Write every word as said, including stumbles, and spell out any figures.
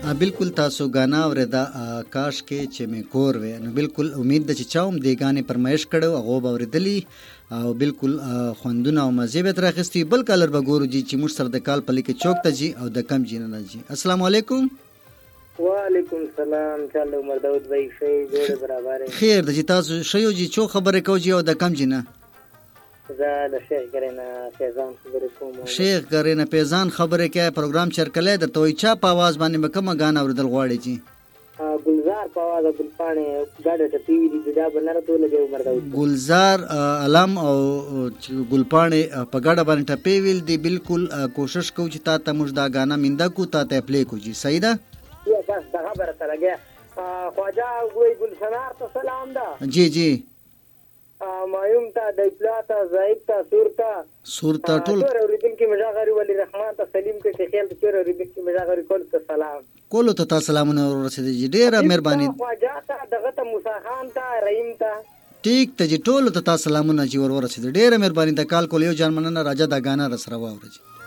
بالکل تاسو غانا وردا کاش کې چې مې کور وې نو بالکل امید ده چې چاوم دی غانې پرمایش کړو هغه به ورېدلی او بالکل خوندونه او مزه به تر اخیستي بل کالر به ګورو جی چې موږ سره د کال په لیکه چوک ته جی او د کم جی نه جی. السلام علیکم. وعلیکم السلام. چل عمر داود بھائی شي جوړ برابر خیر د جی تاسو شیو جی چو خبره کو جی او د کم جی نه زه د شیخ ګرینا فیضان خبرې کوم. شیخ ګرینا فیضان خبره کوي پروګرام چرکلې د توي چا په आवाज باندې مکمه غانا اوردل غواړي جی گلزار په आवाज ګلپانه ګاډه ته ټي وی دي دا بنره ټول دی عمر داود گلزار علم او ګلپانه په ګاډه باندې ټپی ویل دی. بالکل کوشش کو چې تا ته موږ دا غانا منده کو تا ته پلی کو جی. صحیح ده یا بس دا خبره ته لګیا خواجه وی ګلسنار ته سلام ده جی جی مايوم ته د اطلاعات زائد ته صورت صورت ټول اوریدل کې مجاغری ولی رحمان ته سلیم کې خیال ته اوریدل کې مجاغری کول ته سلام کولو ته تاسو سلامونه ورسېږي جی. ډیره مهرباني خواجه ته دغه ته موسی خان ته رحیم ته ټیک ته جی ټول ته تاسو سلامونه جی ور ورسېږي. ډیره مهرباني د کال کول یو جان مننه راځه دا غانا رسره واوري.